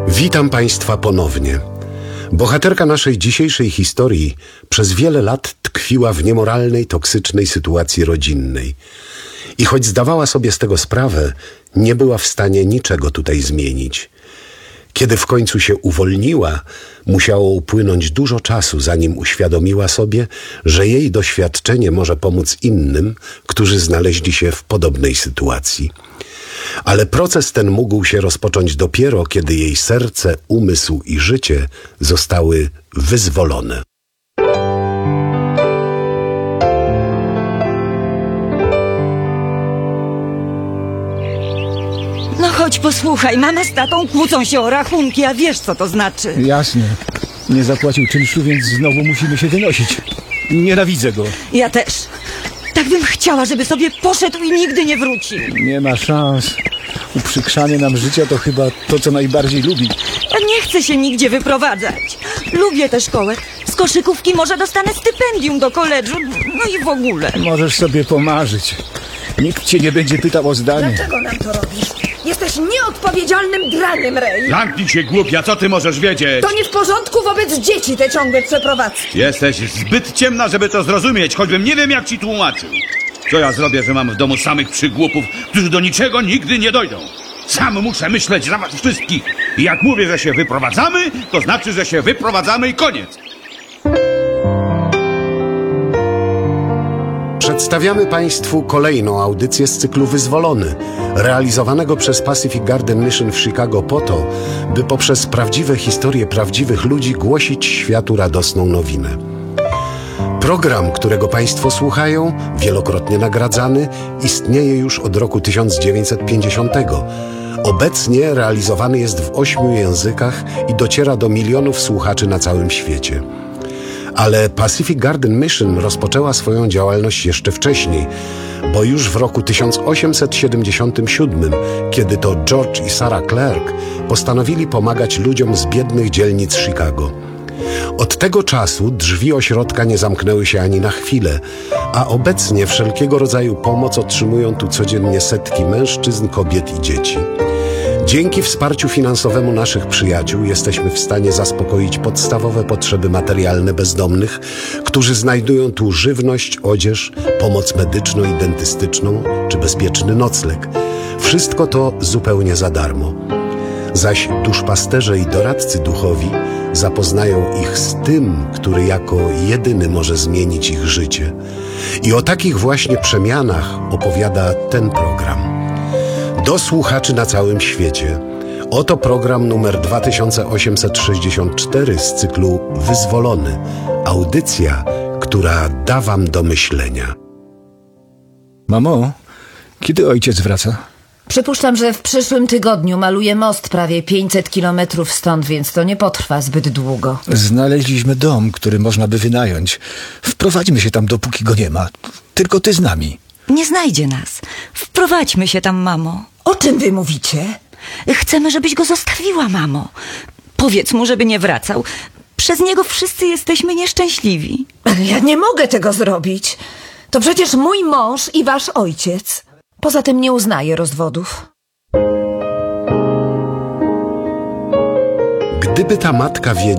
Witam Państwa ponownie. Bohaterka naszej dzisiejszej historii przez wiele lat tkwiła w niemoralnej, toksycznej sytuacji rodzinnej. I choć zdawała sobie z tego sprawę, nie była w stanie niczego tutaj zmienić. Kiedy w końcu się uwolniła, musiało upłynąć dużo czasu, zanim uświadomiła sobie, że jej doświadczenie może pomóc innym, którzy znaleźli się w podobnej sytuacji. Ale proces ten mógł się rozpocząć dopiero, kiedy jej serce, umysł i życie zostały wyzwolone. No chodź, posłuchaj, mama z tatą kłócą się o rachunki, a wiesz, co to znaczy. Jasne. Nie zapłacił czynszu, więc znowu musimy się wynosić. Nienawidzę go. Ja też. Tak bym chciała, żeby sobie poszedł i nigdy nie wrócił. Nie ma szans. Uprzykrzanie nam życia to chyba to, co najbardziej lubi. Ja nie chcę się nigdzie wyprowadzać. Lubię tę szkołę. Z koszykówki może dostanę stypendium do koledżu. No i w ogóle. Możesz sobie pomarzyć. Nikt cię nie będzie pytał o zdanie. Dlaczego nam to robisz? Jesteś nieodpowiedzialnym draniem, Ray. Zamknij się, głupia, co ty możesz wiedzieć? To nie w porządku wobec dzieci te ciągłe przeprowadzki. Jesteś zbyt ciemna, żeby to zrozumieć, choćbym nie wiem, jak ci tłumaczył. Co ja zrobię, że mam w domu samych przygłupów, którzy do niczego nigdy nie dojdą? Sam muszę myśleć za was wszystkich. I jak mówię, że się wyprowadzamy, to znaczy, że się wyprowadzamy i koniec. Przedstawiamy Państwu kolejną audycję z cyklu Wyzwolony, realizowanego przez Pacific Garden Mission w Chicago po to, by poprzez prawdziwe historie prawdziwych ludzi głosić światu radosną nowinę. Program, którego Państwo słuchają, wielokrotnie nagradzany, istnieje już od roku 1950. Obecnie realizowany jest w 8 językach i dociera do milionów słuchaczy na całym świecie. Ale Pacific Garden Mission rozpoczęła swoją działalność jeszcze wcześniej, bo już w roku 1877, kiedy to George i Sarah Clark postanowili pomagać ludziom z biednych dzielnic Chicago. Od tego czasu drzwi ośrodka nie zamknęły się ani na chwilę, a obecnie wszelkiego rodzaju pomoc otrzymują tu codziennie setki mężczyzn, kobiet i dzieci. Dzięki wsparciu finansowemu naszych przyjaciół jesteśmy w stanie zaspokoić podstawowe potrzeby materialne bezdomnych, którzy znajdują tu żywność, odzież, pomoc medyczną i dentystyczną czy bezpieczny nocleg. Wszystko to zupełnie za darmo. Zaś duszpasterze i doradcy duchowi zapoznają ich z tym, który jako jedyny może zmienić ich życie. I o takich właśnie przemianach opowiada ten program. Do słuchaczy na całym świecie. Oto program numer 2864 z cyklu Wyzwolony. Audycja, która da wam do myślenia. Mamo, kiedy ojciec wraca? Przypuszczam, że w przyszłym tygodniu maluje most prawie 500 kilometrów stąd, więc to nie potrwa zbyt długo. Znaleźliśmy dom, który można by wynająć. Wprowadźmy się tam, dopóki go nie ma. Tylko ty z nami. Nie znajdzie nas. Wprowadźmy się tam, mamo. O czym wy mówicie? Chcemy, żebyś go zostawiła, mamo. Powiedz mu, żeby nie wracał. Przez niego wszyscy jesteśmy nieszczęśliwi. Ale ja nie mogę tego zrobić. To przecież mój mąż i wasz ojciec. Poza tym nie uznaje rozwodów. Gdyby ta matka wiedziała,